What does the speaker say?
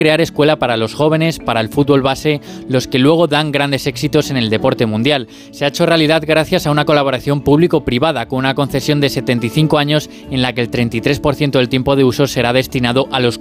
crear escuela para los jóvenes, para el fútbol base, los que luego dan grandes éxitos en el deporte mundial. Se ha hecho realidad gracias a una colaboración público-privada con una concesión de 75 años en la que el 33% del tiempo de uso será destinado a los